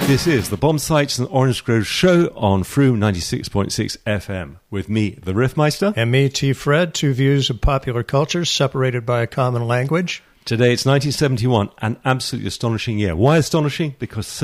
This is the Bomb Sites and Orange Grove show on Froome 96.6 FM with me, the Riffmeister. And me, T. Fred, two views of popular culture separated by a common language. Today it's 1971, an absolutely astonishing year. Why astonishing? Because